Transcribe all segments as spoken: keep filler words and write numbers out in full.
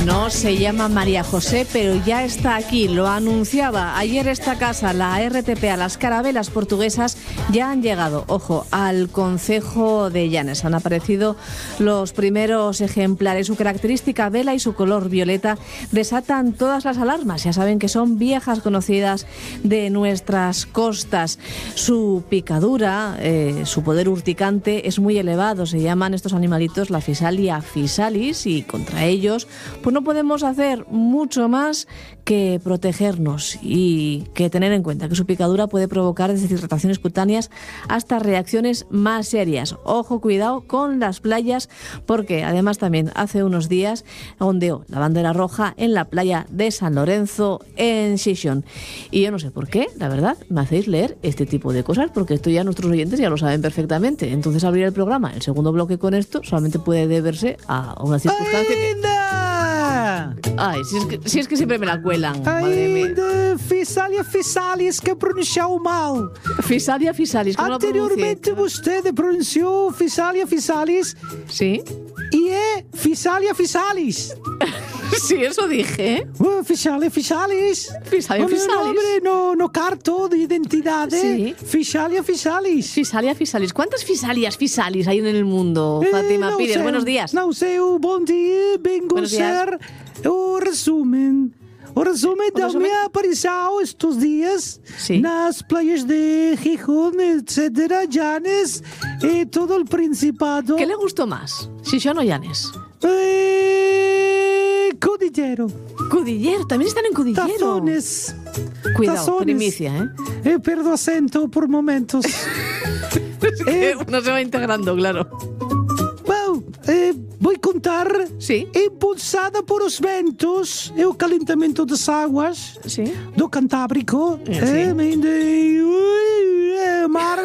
No se llama María José, pero ya está aquí. Lo anunciaba ayer esta casa, la R T P A. Las carabelas portuguesas ya han llegado, ojo, al concejo de Llanes. Han aparecido los primeros ejemplares. Su característica vela y su color violeta desatan todas las alarmas. Ya saben que son viejas conocidas de nuestras costas. Su picadura, eh, su poder urticante es muy elevado. Se llaman estos animalitos la Physalia physalis y contra ellos pues no podemos hacer mucho más que protegernos y que tener en cuenta que su picadura puede provocar desde irritaciones cutáneas hasta reacciones más serias. Ojo, cuidado con las playas, porque además también hace unos días ondeó la bandera roja en la playa de San Lorenzo en Xixón. Y yo no sé por qué, la verdad, me hacéis leer este tipo de cosas, porque esto ya nuestros oyentes ya lo saben perfectamente. Entonces abrir el programa, el segundo bloque con esto, solamente puede deberse a una circunstancia que... Ay, si es, que, si es que siempre me la cuelan. Madre mía. Ainda Physalia physalis que pronunciou mal. Physalia physalis, ¿cómo Anteriormente lo pronuncié? você pronunciou Physalia physalis. Sí. Y es Physalia physalis. Sí, eso dije. Uh, Physalia physalis. Physalia physalis. No, nombre, no, no carto de identidad. Sí. Physalia physalis. Physalia physalis. ¿Cuántas Physalias physalis hay en el mundo, Fátima eh, Pires? Sei, buenos días. Não sei, bom dia. Vengo a ser o resumen. O resumen da minha aparição estes dias sí. nas playas de Gijón, etcétera, Llanes y todo el Principado. ¿Qué le gustó más, Xixón o Llanes? Eh, Cudillero. Cudillero, también están en Cudillero. Tazones. Cuidado, Tazones. primicia, ¿eh? Eh, perdo acento por momentos. Es que eh, uno se va integrando, claro. Bueno, eh, voy contar. Sí. Impulsada por os ventos e o calentamento das águas sí. do Cantábrico. Sí. Eh, de, uh, mar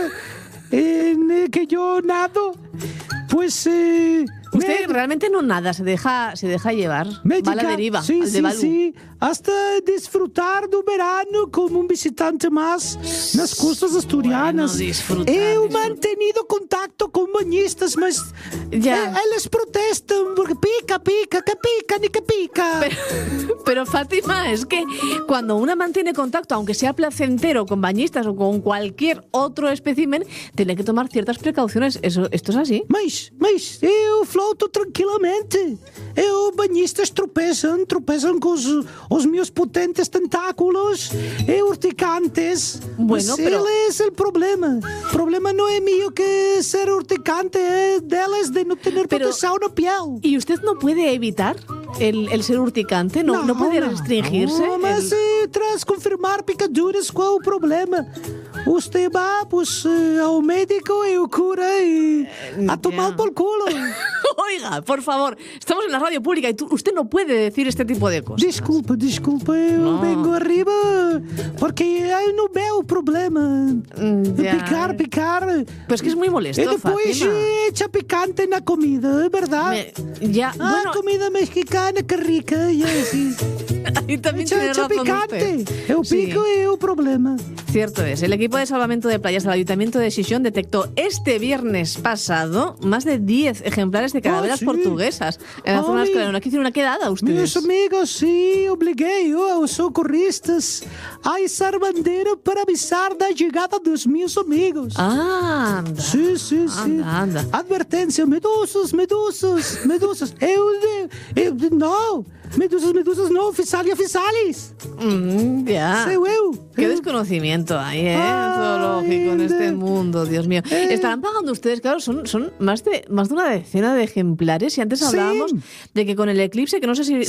en el que yo nado. Pues... Eh, Usted me, realmente no nada, se deja, se deja llevar. Va a la deriva, sí, al sí, de Balú. Sí, hasta disfrutar do verano como un visitante más nas costas asturianas. Bueno, disfrutar, Eu disfrutar. mantenido contacto con bañistas, mas ya. Eh, eles protestan porque pica, pica, que pica, ni que pica. Pero, pero Fátima, es que cuando una mantiene contacto, aunque sea placentero con bañistas o con cualquier otro espécimen, tiene que tomar ciertas precauciones. Eso, ¿esto es así? Mas, mas eu floto tranquilamente. Eu bañistas tropeçam, tropeçam com os, os meus potentes tentáculos e urticantes. Bueno, mas pero... ele é o problema. O problema não é mío que ser urticante, é delas de no tener pero... protección na piel. ¿Y usted no puede evitar el, el ser urticante? ¿No, no, no puede restringirse? No, mas el... tras confirmar picaduras, qual o problema? Usted va pues, eh, ao médico e o cura e a tomar por culo. Oiga, por favor, estamos en la radio pública y tú, usted no puede decir este tipo de cosas. Desculpa, desculpa, eu no. vengo arriba porque eu não veo o problema. Ya. Picar, picar. Pues es que es muy molesto, E depois Fátima. echa picante na comida, ¿verdad? Me, ya, ah, bueno, comida mexicana, que rica, e assim. ahí también Echa, tiene echa razón picante. usted. Eu pico Sí. e o problema. Cierto es, el equipo de salvamento de playas del Ayuntamiento de Xixón detectó este viernes pasado más de diez ejemplares de carabelas oh, sí. portuguesas en la oh, zona de mi... Escalona. ¿Qué hicieron una quedada ustedes? Meus amigos, sí, obriguei aos socorristas a izar bandeira para avisar da chegada dos meus amigos. Ah, anda. Sí, sí, sí. Anda, anda. Advertência, medusas, medusas, medusas. Eu, eu, não, medusas, medusas não, Physalia physalis. Mm, ya. Sei eu. Qué eu. desconocimiento hay, ¿eh? Ay, Zoológico en este de... mundo, Dios mío. Eh. Estarán pagando ustedes, claro, son, son más de más de una decena de ejemplares. Y antes hablábamos sí. de que con el eclipse, que no sé si, si